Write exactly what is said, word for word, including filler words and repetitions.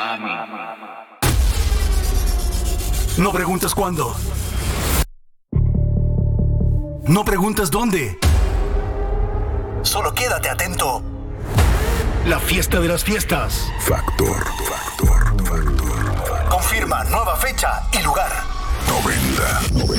No preguntes cuándo. No preguntes dónde. Solo quédate atento. La fiesta de las fiestas. Factor, factor, factor. Confirma nueva fecha y lugar. noventa, noventa.